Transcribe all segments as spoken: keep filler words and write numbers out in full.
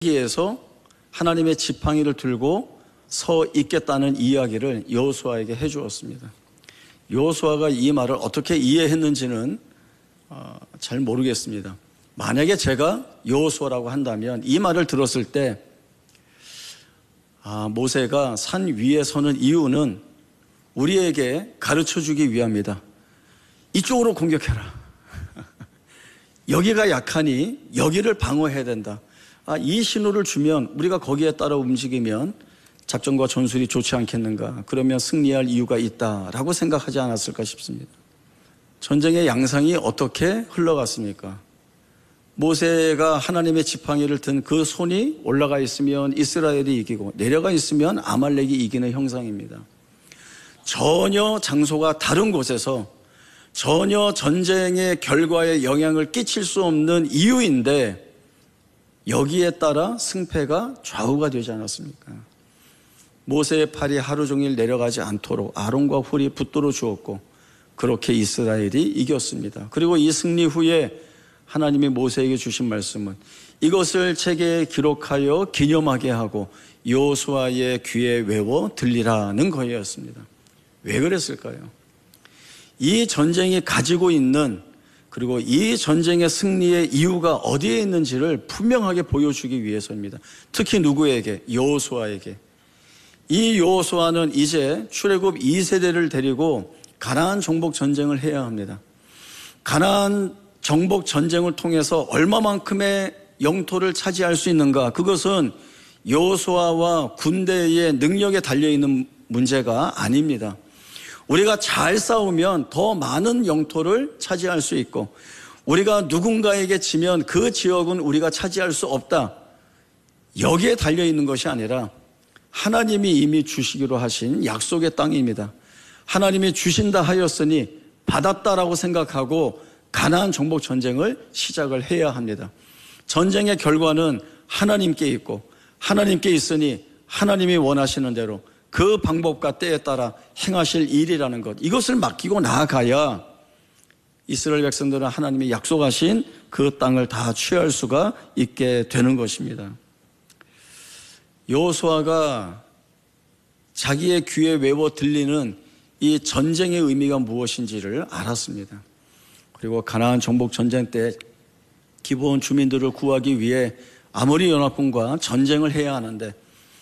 여기에서 하나님의 지팡이를 들고 서 있겠다는 이야기를 여호수아에게 해주었습니다. 여호수아가 이 말을 어떻게 이해했는지는 잘 모르겠습니다. 만약에 제가 여호수아라고 한다면 이 말을 들었을 때 아, 모세가 산 위에 서는 이유는 우리에게 가르쳐주기 위함이다. 이쪽으로 공격해라. 여기가 약하니 여기를 방어해야 된다. 아, 이 신호를 주면 우리가 거기에 따라 움직이면 작전과 전술이 좋지 않겠는가. 그러면 승리할 이유가 있다라고 생각하지 않았을까 싶습니다. 전쟁의 양상이 어떻게 흘러갔습니까? 모세가 하나님의 지팡이를 든 그 손이 올라가 있으면 이스라엘이 이기고 내려가 있으면 아말렉이 이기는 형상입니다. 전혀 장소가 다른 곳에서 전혀 전쟁의 결과에 영향을 끼칠 수 없는 이유인데 여기에 따라 승패가 좌우가 되지 않았습니까? 모세의 팔이 하루 종일 내려가지 않도록 아론과 훌이 붙들어 주었고 그렇게 이스라엘이 이겼습니다. 그리고 이 승리 후에 하나님이 모세에게 주신 말씀은 이것을 책에 기록하여 기념하게 하고 여호수아의 귀에 외워 들리라는 거였습니다. 왜 그랬을까요? 이 전쟁이 가지고 있는 그리고 이 전쟁의 승리의 이유가 어디에 있는지를 분명하게 보여주기 위해서입니다. 특히 누구에게? 여호수아에게. 이 여호수아는 이제 출애굽 이 세대를 데리고 가나안 정복 전쟁을 해야 합니다. 가나안 정복 전쟁을 통해서 얼마만큼의 영토를 차지할 수 있는가? 그것은 여호수아와 군대의 능력에 달려있는 문제가 아닙니다. 우리가 잘 싸우면 더 많은 영토를 차지할 수 있고 우리가 누군가에게 지면 그 지역은 우리가 차지할 수 없다. 여기에 달려있는 것이 아니라 하나님이 이미 주시기로 하신 약속의 땅입니다. 하나님이 주신다 하였으니 받았다라고 생각하고 가나안 정복 전쟁을 시작을 해야 합니다. 전쟁의 결과는 하나님께 있고 하나님께 있으니 하나님이 원하시는 대로 그 방법과 때에 따라 행하실 일이라는 것, 이것을 맡기고 나아가야 이스라엘 백성들은 하나님이 약속하신 그 땅을 다 취할 수가 있게 되는 것입니다. 여호수아가 자기의 귀에 외워 들리는 이 전쟁의 의미가 무엇인지를 알았습니다. 그리고 가나안 정복 전쟁 때 기브온 주민들을 구하기 위해 아모리 연합군과 전쟁을 해야 하는데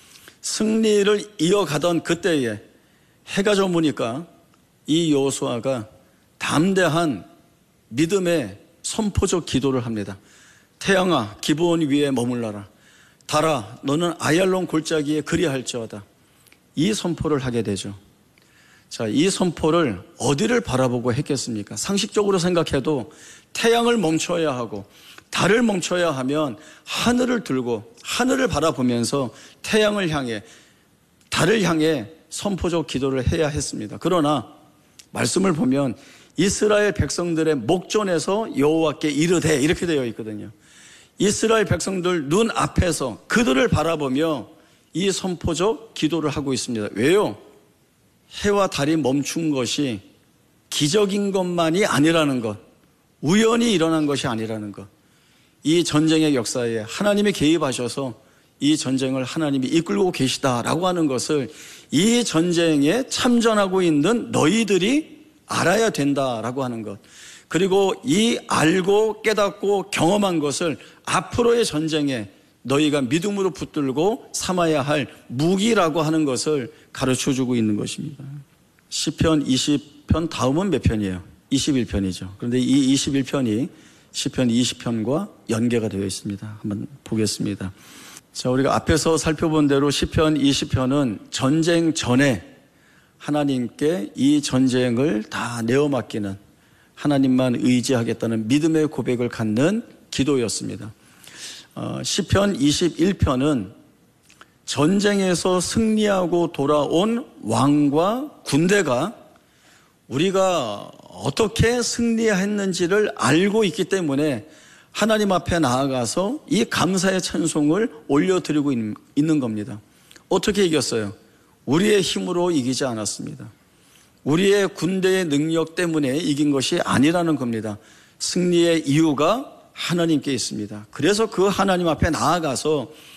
승리를 이어가던 그때에 해가 저무니까 이 여호수아가 담대한 믿음의 선포적 기도를 합니다. 태양아 기브온 위에 머물러라. 달아 너는 아얄론 골짜기에 그리할지어다. 이 선포를 하게 되죠. 자, 이 선포를 어디를 바라보고 했겠습니까? 상식적으로 생각해도 태양을 멈춰야 하고 달을 멈춰야 하면 하늘을 들고 하늘을 바라보면서 태양을 향해 달을 향해 선포적 기도를 해야 했습니다. 그러나 말씀을 보면 이스라엘 백성들의 목전에서 여호와께 이르되 이렇게 되어 있거든요. 이스라엘 백성들 눈 앞에서 그들을 바라보며 이 선포적 기도를 하고 있습니다. 왜요? 해와 달이 멈춘 것이 기적인 것만이 아니라는 것, 우연히 일어난 것이 아니라는 것, 이 전쟁의 역사에 하나님이 개입하셔서 이 전쟁을 하나님이 이끌고 계시다라고 하는 것을 이 전쟁에 참전하고 있는 너희들이 알아야 된다라고 하는 것, 그리고 이 알고 깨닫고 경험한 것을 앞으로의 전쟁에 너희가 믿음으로 붙들고 삼아야 할 무기라고 하는 것을 가르쳐주고 있는 것입니다. 시편 이십 편 다음은 몇 편이에요? 이십일 편이죠. 그런데 이 이십일 편이 시편 이십 편과 연계가 되어 있습니다. 한번 보겠습니다. 자, 우리가 앞에서 살펴본 대로 시편 이십 편은 전쟁 전에 하나님께 이 전쟁을 다 내어 맡기는, 하나님만 의지하겠다는 믿음의 고백을 갖는 기도였습니다. 어, 시편 이십일 편은 전쟁에서 승리하고 돌아온 왕과 군대가 우리가 어떻게 승리했는지를 알고 있기 때문에 하나님 앞에 나아가서 이 감사의 찬송을 올려드리고 있는 겁니다. 어떻게 이겼어요? 우리의 힘으로 이기지 않았습니다. 우리의 군대의 능력 때문에 이긴 것이 아니라는 겁니다. 승리의 이유가 하나님께 있습니다. 그래서 그 하나님 앞에 나아가서